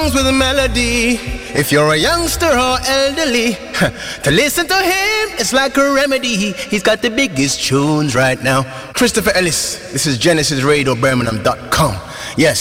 songs with a melody. If you're a youngster or elderly, to listen to him, it's like a remedy. He's got the biggest tunes right now. Christopher Ellis, this is Genesis Radio Birmingham.com. Yes.